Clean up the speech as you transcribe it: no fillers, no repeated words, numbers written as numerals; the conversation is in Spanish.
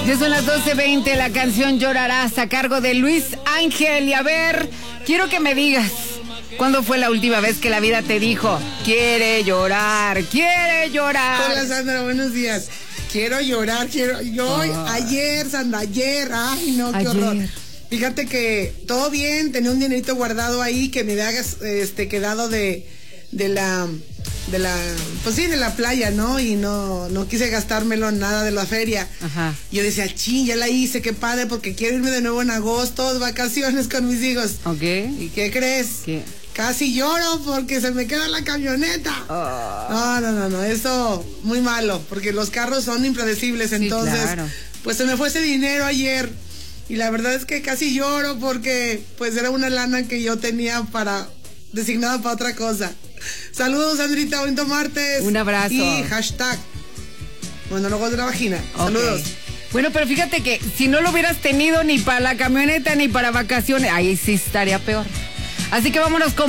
Ya son las 12:20, la canción Llorarás a cargo de Luis Ángel. Y a ver, quiero que me digas, ¿cuándo fue la última vez que la vida te dijo, quiere llorar, quiere llorar? Hola Sandra, buenos días. Quiero llorar, ayer, Sandra, ayer, ay no, qué horror. Fíjate que todo bien, tenía un dinerito guardado ahí que me había quedado de la playa, ¿no? Y no quise gastármelo nada de la feria. Ajá. Yo decía, ya la hice, qué padre, porque quiero irme de nuevo en agosto, de vacaciones con mis hijos. Ok. ¿Y qué crees? ¿Qué? Casi lloro porque se me queda la camioneta. No, eso muy malo, porque los carros son impredecibles, entonces, sí, claro. Pues se me fue ese dinero ayer. Y la verdad es que casi lloro porque pues era una lana que yo tenía designada para otra cosa. Saludos, Sandrita, bonito martes. Un abrazo. Y hashtag monólogos de la vagina. Okay. Saludos. Bueno, pero fíjate que si no lo hubieras tenido ni para la camioneta ni para vacaciones, ahí sí estaría peor. Así que vámonos con